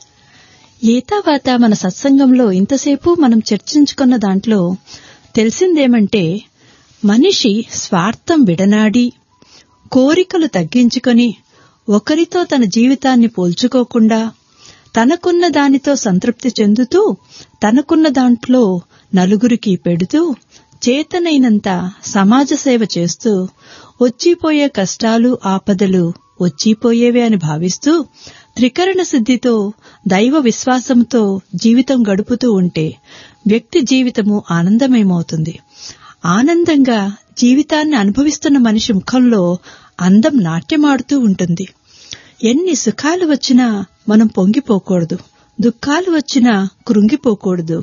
ఏతావాత మన సత్సంగంలో ఇంతసేపు మనం చర్చించుకున్న దాంట్లో తెలిసిందేమంటే, మనిషి స్వార్థం విడనాడి కోరికలు తగ్గించుకొని ఒకరితో తన జీవితాన్ని పోల్చుకోకుండా తనకున్న దానితో సంతృప్తి చెందుతూ తనకున్న దాంట్లో నలుగురికి పెడుతూ చేతనైనంత సమాజ సేవ చేస్తూ వచ్చిపోయే కష్టాలు ఆపదలు వచ్చిపోయేవే అని భావిస్తూ త్రికరణ సిద్ధితో దైవ విశ్వాసంతో జీవితం గడుపుతూ ఉంటే వ్యక్తి జీవితము ఆనందమయమవుతుంది. ఆనందంగా జీవితాన్ని అనుభవిస్తున్న మనిషి ముఖంలో అందం నాట్యమాడుతూ ఉంటుంది. ఎన్ని సుఖాలు వచ్చినా మనం పొంగిపోకూడదు, దుఃఖాలు వచ్చినా కృంగిపోకూడదు.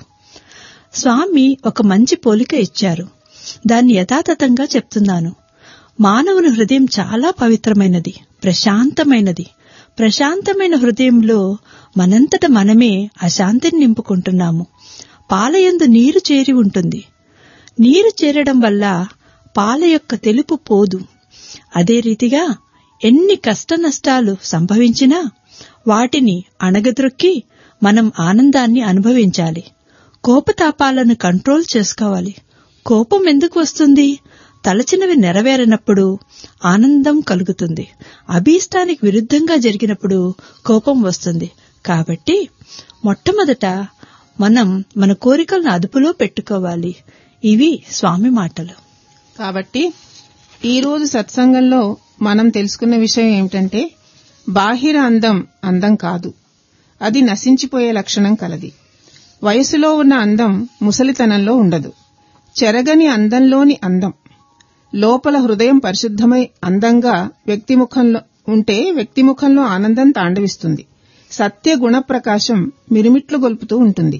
స్వామి ఒక మంచి పోలిక ఇచ్చారు, దాన్ని యథాతథంగా చెప్తున్నాను. మానవుని హృదయం చాలా పవిత్రమైనది, ప్రశాంతమైనది. ప్రశాంతమైన హృదయంలో మనంతట మనమే అశాంతిని నింపుకుంటున్నాము. పాలయందు నీరు చేరి ఉంటుంది. నీరు చేరడం వల్ల పాల యొక్క తెలుపు పోదు. అదే రీతిగా ఎన్ని కష్టనష్టాలు సంభవించినా వాటిని అణగద్రొక్కి మనం ఆనందాన్ని అనుభవించాలి. కోపతాపాలను కంట్రోల్ చేసుకోవాలి. కోపం ఎందుకు వస్తుంది? తలచినవి నెరవేరనప్పుడు ఆనందం కలుగుతుంది. అభీష్టానికి విరుద్ధంగా జరిగినప్పుడు కోపం వస్తుంది. కాబట్టి మొట్టమొదట మనం మన కోరికలను అదుపులో పెట్టుకోవాలి. ఇవి స్వామి మాటలు. కాబట్టి ఈరోజు సత్సంగంలో మనం తెలుసుకున్న విషయం ఏమిటంటే, బాహిర అందం అందం కాదు, అది నశించిపోయే లక్షణం కలది. వయసులో ఉన్న అందం ముసలితనంలో ఉండదు. చెరగని అందంలోని అందం లోపల హృదయం పరిశుద్ధమై అందంగా వ్యక్తిముఖంలో ఉంటే వ్యక్తిముఖంలో ఆనందం తాండవిస్తుంది. సత్య గుణ ప్రకాశం మిరుమిట్లు గొల్పుతూ ఉంటుంది.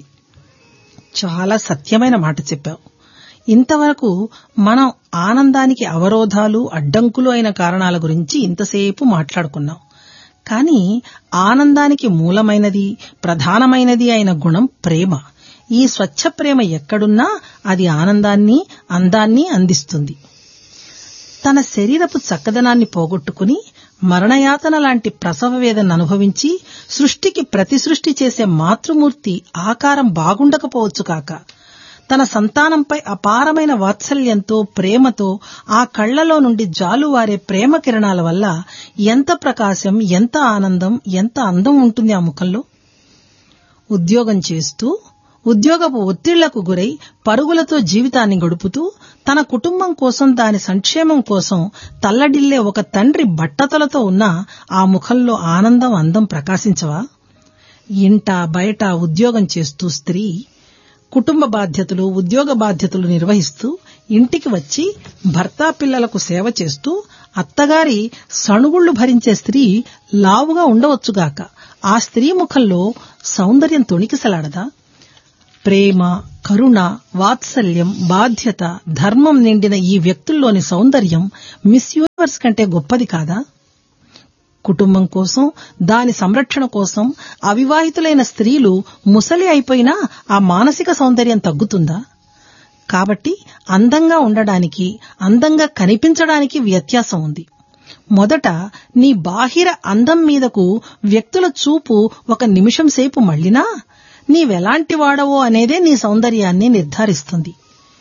చాలా సత్యమైన మాట చెప్పావు. ఇంతవరకు మనం ఆనందానికి అవరోధాలు, అడ్డంకులు అయిన కారణాల గురించి ఇంతసేపు మాట్లాడుకున్నాం. కానీ ఆనందానికి మూలమైనది, ప్రధానమైనది అయిన గుణం ప్రేమ. ఈ స్వచ్ఛ ప్రేమ ఎక్కడున్నా అది ఆనందాన్ని, అందాన్ని అందిస్తుంది. తన శరీరపు చక్కదనాన్ని పోగొట్టుకుని మరణయాతన లాంటి ప్రసవ వేదన అనుభవించి సృష్టికి ప్రతి సృష్టి చేసే మాతృమూర్తి ఆకారం బాగుండకపోవచ్చు కాక, తన సంతానంపై అపారమైన వాత్సల్యంతో, ప్రేమతో ఆ కళ్లలో నుండి జాలువారే ప్రేమ కిరణాల వల్ల ఎంత ప్రకాశం, ఎంత ఆనందం, ఎంత అందం ఉంటుంది ఆ ముఖంలో. ఉద్యోగం చేస్తూ ఉద్యోగపు ఒత్తిళ్లకు గురై పరుగులతో జీవితాన్ని గడుపుతూ తన కుటుంబం కోసం, దాని సంక్షేమం కోసం తల్లడిల్లే ఒక తండ్రి బట్టతలతో ఉన్న ఆ ముఖంలో ఆనందం, అందం ప్రకాశించవా? ఇంట బయట ఉద్యోగం చేస్తూ స్త్రీ కుటుంబ బాధ్యతలు, ఉద్యోగ బాధ్యతలు నిర్వహిస్తూ ఇంటికి వచ్చి భర్త పిల్లలకు సేవ చేస్తూ అత్తగారి సణుగుళ్లు భరించే స్త్రీ లావుగా ఉండవచ్చుగాక, ఆ స్త్రీ ముఖంలో సౌందర్యం తొణికిసలాడదా? ప్రేమ, కరుణ, వాత్సల్యం, బాధ్యత, ధర్మం నిండిన ఈ వ్యక్తుల్లోని సౌందర్యం మిస్ యూనివర్స్ కంటే గొప్పది కాదా? కుటుంబం కోసం, దాని సంరక్షణ కోసం అవివాహితులైన స్త్రీలు ముసలి అయిపోయినా ఆ మానసిక సౌందర్యం తగ్గుతుందా? కాబట్టి అందంగా ఉండడానికి, అందంగా కనిపించడానికి వ్యత్యాసం ఉంది. మొదట నీ బాహిర అందం మీదకు వ్యక్తుల చూపు ఒక నిమిషం సేపు మళ్లినా నీవెలాంటి వాడవో అనేదే నీ సౌందర్యాన్ని నిర్ధారిస్తుంది.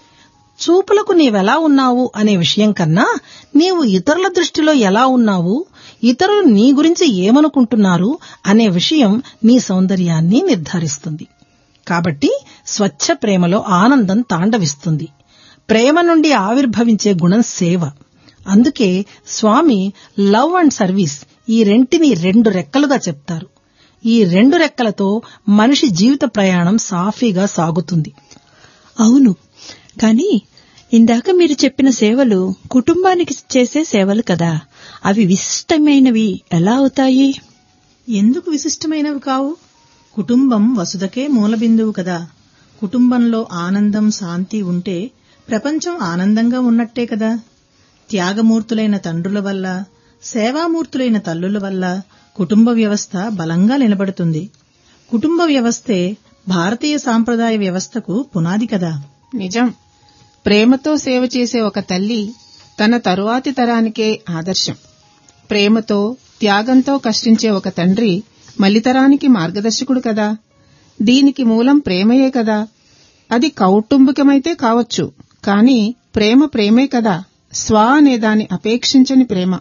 చూపులకు నీవెలా ఉన్నావు అనే విషయం కన్నా నీవు ఇతరుల దృష్టిలో ఎలా ఉన్నావు, ఇతరులు నీ గురించి ఏమనుకుంటున్నారు అనే విషయం నీ సౌందర్యాన్ని నిర్ధారిస్తుంది. కాబట్టి స్వచ్ఛ ప్రేమలో ఆనందం తాండవిస్తుంది. ప్రేమ నుండి ఆవిర్భవించే గుణం సేవ. అందుకే స్వామి లవ్ అండ్ సర్వీస్ ఈ రెంటిని రెండు రెక్కలుగా చెప్తారు. ఈ రెండు రెక్కలతో మనిషి జీవిత ప్రయాణం సాఫీగా సాగుతుంది. అవును, కానీ ఇందాక మీరు చెప్పిన సేవలు కుటుంబానికి చేసే సేవలు కదా, అవి విశిష్టమైనవి ఎలా అవుతాయి? ఎందుకు విశిష్టమైనవి కావు? కుటుంబం వసుదకే మూలబిందువు కదా. కుటుంబంలో ఆనందం, శాంతి ఉంటే ప్రపంచం ఆనందంగా ఉన్నట్టే కదా. త్యాగమూర్తులైన తండ్రుల వల్ల, సేవామూర్తులైన తల్లుల వల్ల కుటుంబ వ్యవస్థ బలంగా నిలబడుతుంది. కుటుంబ వ్యవస్థే భారతీయ సాంప్రదాయ వ్యవస్థకు పునాది కదా. నిజం. ప్రేమతో సేవ చేసే ఒక తల్లి తన తరువాతి తరానికే ఆదర్శం. ప్రేమతో, త్యాగంతో కష్టించే ఒక తండ్రి మలితరానికి మార్గదర్శకుడు కదా. దీనికి మూలం ప్రేమయే కదా. అది కౌటుంబికమైతే కావచ్చు, కానీ ప్రేమ ప్రేమే కదా. స్వ అనే దాన్ని అపేక్షించని ప్రేమ.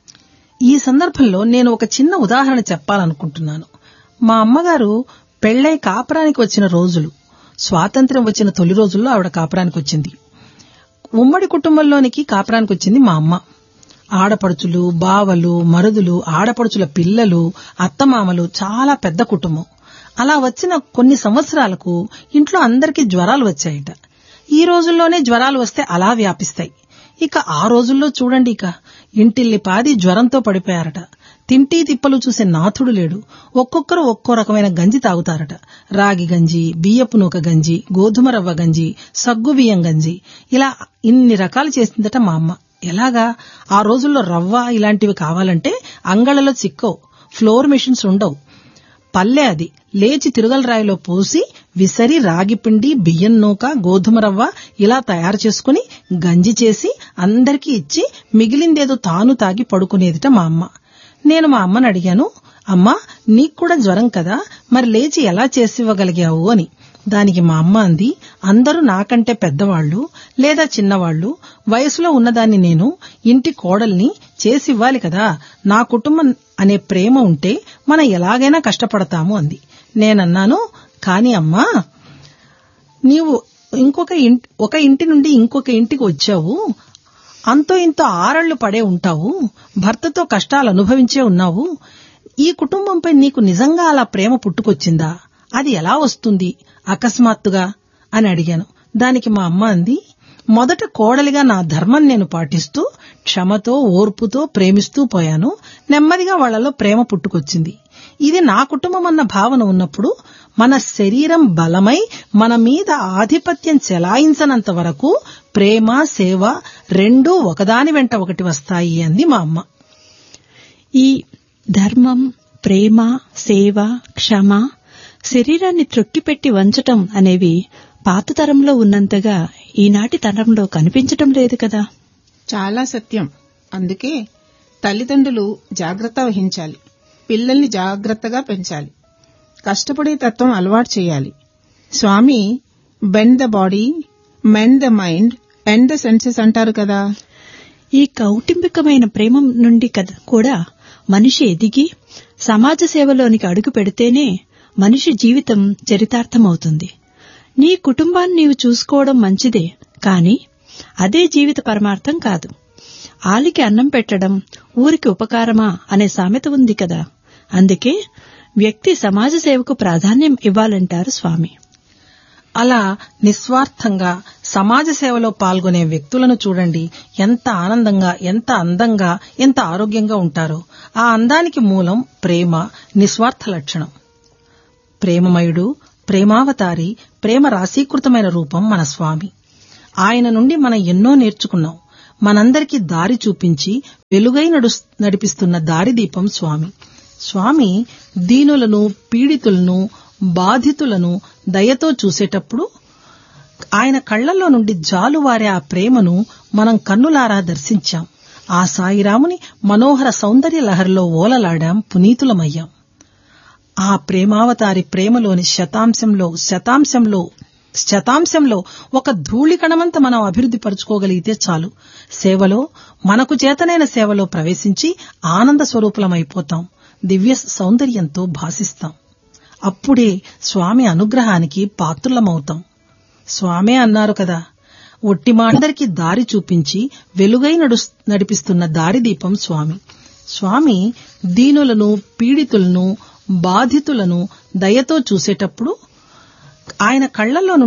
ఈ సందర్భంలో నేను ఒక చిన్న ఉదాహరణ చెప్పాలనుకుంటున్నాను. మా అమ్మగారు పెళ్లై కాపురానికి వచ్చిన రోజులు, స్వాతంత్ర్యం వచ్చిన తొలి రోజుల్లో ఆవిడ కాపురానికి వచ్చింది. ఉమ్మడి కుటుంబంలోనికి కాపురానికి వచ్చింది మా అమ్మ. ఆడపడుచులు, బావలు, మరుదులు, ఆడపడుచుల పిల్లలు, అత్తమామలు, చాలా పెద్ద కుటుంబం. అలా వచ్చిన కొన్ని సంవత్సరాలకు ఇంట్లో అందరికీ జ్వరాలు వచ్చాయట. ఈ రోజుల్లోనే జ్వరాలు వస్తే అలా వ్యాపిస్తాయి. ఇక ఆ రోజుల్లో చూడండి, ఇక ఇంటిల్లిపాది జ్వరంతో పడిపోయారట. తింటీ తిప్పలు చూసే నాథుడు లేడు. ఒక్కొక్కరు ఒక్కో రకమైన గంజి తాగుతారట. రాగి గంజి, బియ్యపు నూక గంజి, గోధుమ రవ్వ గంజి, సగ్గు బియ్యం గంజి, ఇలా ఇన్ని రకాలు చేసిందట మా అమ్మ. ఎలాగా? ఆ రోజుల్లో రవ్వ ఇలాంటివి కావాలంటే అంగళ్ళలో చిక్కవు, ఫ్లోర్ మెషిన్స్ ఉండవు. పల్లె అది. లేచి తిరుగల రాయిలో పోసి విసరి రాగిపిండి, బియ్యం నూక, గోధుమ రవ్వ ఇలా తయారు చేసుకుని గంజి చేసి అందరికీ ఇచ్చి మిగిలిందేదో తాను తాగి పడుకునేదిట మా అమ్మ. నేను మా అమ్మని అడిగాను, అమ్మా నీకు కూడా జ్వరం కదా, మరి లేచి ఎలా చేసివ్వగలిగావు అని. దానికి మా అమ్మ అంది, అందరూ నాకంటే పెద్దవాళ్లు లేదా చిన్నవాళ్లు, వయసులో ఉన్నదాన్ని నేను, ఇంటి కోడల్ని, చేసివ్వాలి కదా. నా కుటుంబం అనే ప్రేమ ఉంటే మనం ఎలాగైనా కష్టపడతాము అంది. నేనన్నాను, కాని అమ్మా నీవు ఇంకొక ఇంటి ఒక ఇంటి నుండి ఇంకొక ఇంటికి వచ్చావు, అంతో ఇంతో ఆరళ్లు పడే ఉంటావు, భర్తతో కష్టాలు అనుభవించే ఉన్నావు. ఈ కుటుంబంపై నీకు నిజంగా అలా ప్రేమ పుట్టుకొచ్చిందా? అది ఎలా వస్తుంది అకస్మాత్తుగా అని అడిగాను. దానికి మా అమ్మ అంది, మొదట కోడలిగా నా ధర్మం నేను పాటిస్తూ క్షమతో, ఓర్పుతో ప్రేమిస్తూ పోయాను. నెమ్మదిగా వాళ్లలో ప్రేమ పుట్టుకొచ్చింది. ఇది నా కుటుంబం అన్న భావన ఉన్నప్పుడు మన శరీరం బలమై మన మీద ఆధిపత్యం చెలాయించనంత వరకు ప్రేమ, సేవ రెండూ ఒకదాని వెంట ఒకటి వస్తాయి అంది మా అమ్మ. ఈ ధర్మం, ప్రేమ, సేవ, క్షమ, శరీరాన్ని త్రొక్కిపెట్టి వంచటం అనేవి పాత తరంలో ఉన్నంతగా ఈనాటి తరంలో కనిపించటం లేదు కదా. చాలా సత్యం. అందుకే తల్లిదండ్రులు జాగ్రత్త వహించాలి, పిల్లల్ని జాగ్రత్తగా పెంచాలి, కష్టపడే తత్వం అలవాటు చేయాలి. స్వామి bend the body, mend the mind, end the senses అంటారు కదా. ఈ కౌటుంబికమైన ప్రేమ నుండి కదా కూడా మనిషి ఎదిగి సమాజ సేవలోనికి అడుగు పెడితేనే మనిషి జీవితం చరితార్థమవుతుంది. నీ కుటుంబాన్ని నీవు చూసుకోవడం మంచిదే, కాని అదే జీవిత పరమార్థం కాదు. ఆలికి అన్నం పెట్టడం ఊరికి ఉపకారమా అనే సామెత ఉంది కదా. అందుకే వ్యక్తి సమాజ సేవకు ప్రాధాన్యం ఇవ్వాలంటారు స్వామి. అలా నిస్వార్థంగా సమాజ సేవలో పాల్గొనే వ్యక్తులను చూడండి, ఎంత ఆనందంగా, ఎంత అందంగా, ఎంత ఆరోగ్యంగా ఉంటారో. ఆ అందానికి మూలం ప్రేమ, నిస్వార్థ లక్షణం. ప్రేమమయుడు, ప్రేమావతారి, ప్రేమ రాశీకృతమైన రూపం మన స్వామి. ఆయన నుండి మనం ఎన్నో నేర్చుకున్నాం. మనందరికీ దారి చూపించి వెలుగై నడిపిస్తున్న దారిదీపం స్వామి. స్వామి దీనులను, పీడితులను, బాధితులను దయతో చూసేటప్పుడు ఆయన కళ్లలో నుండి జాలువారే ఆ ప్రేమను మనం కన్నులారా దర్శించాం. ఆ సాయిరాముని మనోహర సౌందర్య లహరిలో ఓలలాడాం, పునీతులమయ్యాం. ఆ ప్రేమావతారి ప్రేమలోని శతాంశంలో శతాంశంలో శతాంశంలో ఒక ధూళికణమంత మనం అభివృద్ధి పరుచుకోగలిగితే చాలు. సేవలో, మనకు చేతనైన సేవలో ప్రవేశించి ఆనంద స్వరూపులమైపోతాం. దివ్య సౌందర్యంతో భాసిస్తాం. అప్పుడే స్వామి అనుగ్రహానికి పాత్రులమవుతాం. స్వామే అన్నారు కదా, ఒట్టి మాటరికి దారి చూపించి వెలుగై నడిపిస్తున్న దారిదీపం స్వామి. స్వామి దీనులను, పీడితులను, బాధితులను దయతో చూసేటప్పుడు ఆయన కళ్లలో